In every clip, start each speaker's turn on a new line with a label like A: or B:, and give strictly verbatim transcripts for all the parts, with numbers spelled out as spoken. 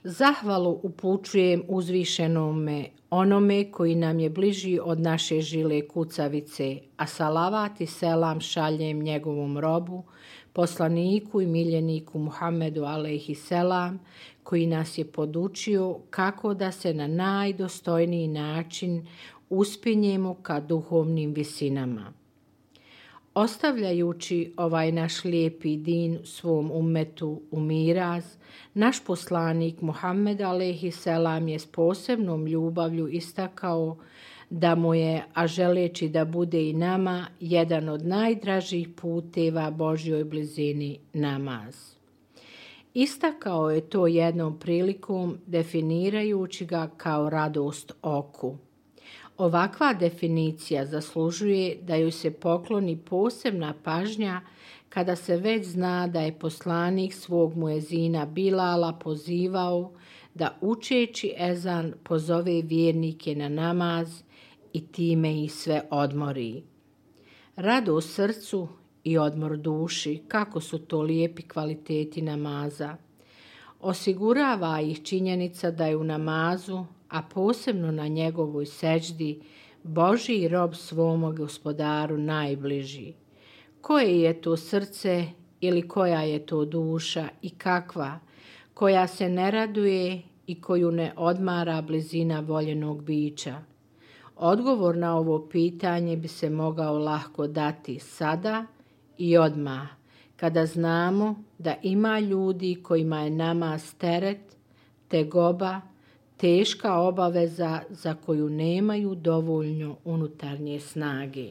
A: Zahvalu upućujem uzvišenome, onome koji nam je bliži od naše žile kucavice, a salavat i selam šaljem njegovom robu, poslaniku i miljeniku Muhammedu alejhi selam, koji nas je podučio kako da se na najdostojniji način uspinjemo ka duhovnim visinama. Ostavljajući ovaj naš lijepi din svom ummetu u miraz, naš poslanik Muhammed alejhi selam je s posebnom ljubavlju istakao da mu je, a želeći da bude i nama, jedan od najdražih puteva Božjoj blizini namaz. Istakao je to jednom prilikom definirajući ga kao radost oku. Ovakva definicija zaslužuje da joj se pokloni posebna pažnja kada se već zna da je poslanik svog muezina Bilala pozivao da učeći ezan pozove vjernike na namaz i time ih sve odmori. Radost srcu i odmor duši, kako su to lijepi kvaliteti namaza. Osigurava ih činjenica da je u namazu, a posebno na njegovoj seđdi, Božji rob svome gospodaru najbliži. Koje je to srce ili koja je to duša i kakva, koja se ne raduje i koju ne odmara blizina voljenog bića? Odgovor na ovo pitanje bi se mogao lahko dati sada i odmah, kada znamo da ima ljudi kojima je namaz teret, tegoba, teška obaveza za koju nemaju dovoljno unutarnje snage.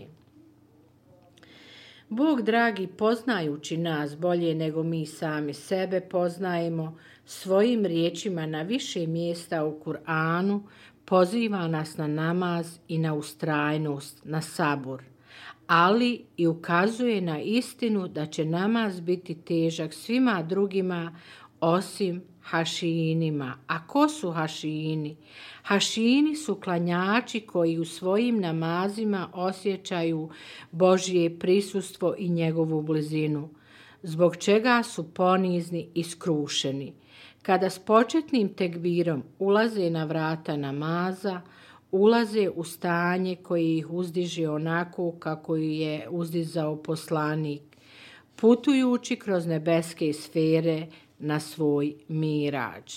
A: Bog dragi, poznajući nas bolje nego mi sami sebe poznajemo, svojim riječima na više mjesta u Kur'anu poziva nas na namaz i na ustrajnost, na sabur, ali i ukazuje na istinu da će namaz biti težak svima drugima osim hašijinima. A ko su hašijini? Hašijini su klanjači koji u svojim namazima osjećaju Božje prisustvo i njegovu blizinu, zbog čega su ponizni i skrušeni. Kada s početnim tekbirom ulaze na vrata namaza, ulaze u stanje koje ih uzdiže onako kako je uzdizao poslanik, putujući kroz nebeske sfere na svoj mirađ.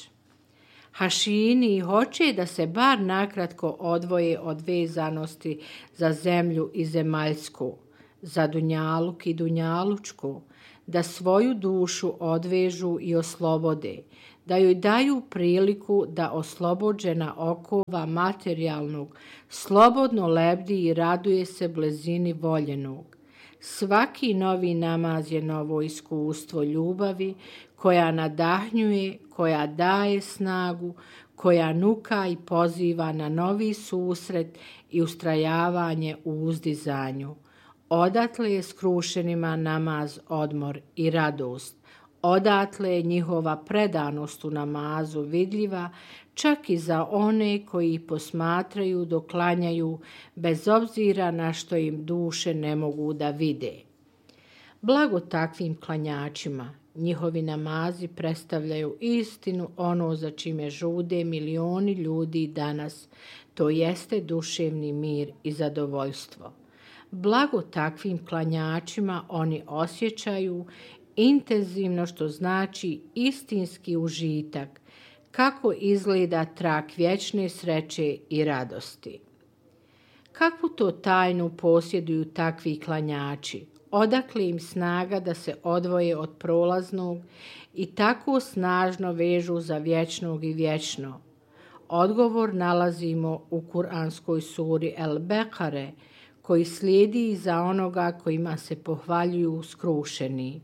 A: Hašini hoće da se bar nakratko odvoje od vezanosti za zemlju i zemaljsku, za dunjaluk i dunjalučku, da svoju dušu odvežu i oslobode, da joj daju priliku da oslobođena okova materijalnog slobodno lebdi i raduje se blizini voljenog. Svaki novi namaz je novo iskustvo ljubavi koja nadahnjuje, koja daje snagu, koja nuka i poziva na novi susret i ustrajavanje u uzdizanju. Odatle je skrušenima namaz odmor i radost. Odatle je njihova predanost u namazu vidljiva čak i za one koji posmatraju dok klanjaju, bez obzira na što im duše ne mogu da vide. Blago takvim klanjačima, njihovi namazi predstavljaju istinu ono za čime žude milioni ljudi danas, to jeste duševni mir i zadovoljstvo. Blago takvim klanjačima oni osjećaju intenzivno, što znači istinski užitak, kako izgleda trak vječne sreće i radosti. Kakvu to tajnu posjeduju takvi klanjači? Odakle im snaga da se odvoje od prolaznog i tako snažno vežu za vječnog i vječno? Odgovor nalazimo u kuranskoj suri El Bekare, koji slijedi iza onoga kojima se pohvaljuju skrušeni.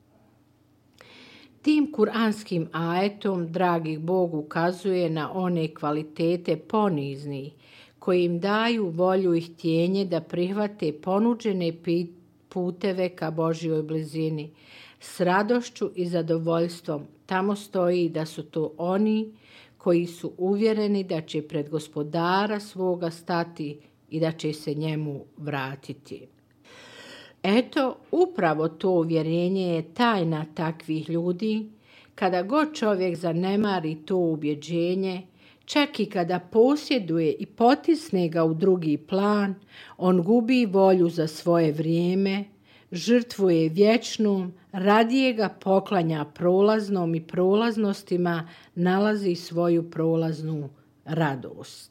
A: Tim kuranskim ajetom dragi Bog ukazuje na one kvalitete ponizni koji im daju volju i htjenje da prihvate ponuđene puteve ka Božjoj blizini. S radošću i zadovoljstvom tamo stoji da su to oni koji su uvjereni da će pred gospodara svoga stati i da će se njemu vratiti. Eto, upravo to uvjerenje je tajna takvih ljudi, kada god čovjek zanemari to ubjeđenje, čak i kada posjeduje i potisne ga u drugi plan, on gubi volju za svoje vrijeme, žrtvuje vječnom, radije ga poklanja prolaznom i prolaznostima, nalazi svoju prolaznu radost.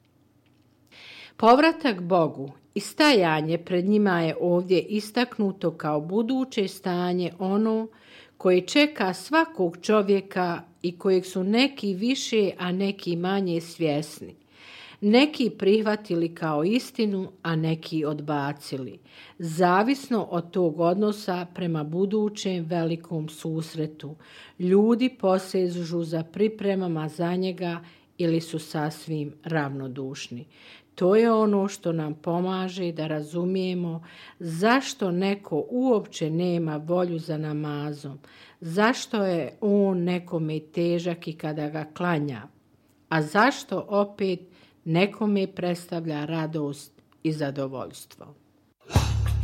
A: Povratak Bogu i stajanje pred njima je ovdje istaknuto kao buduće stanje ono koje čeka svakog čovjeka i kojeg su neki više, a neki manje svjesni. Neki prihvatili kao istinu, a neki odbacili, zavisno od tog odnosa prema budućem velikom susretu. Ljudi posežu za pripremama za njega ili su sasvim ravnodušni. To je ono što nam pomaže da razumijemo zašto neko uopće nema volju za namazom, zašto je on nekome težak i kada ga klanja, a zašto opet nekome predstavlja radost i zadovoljstvo.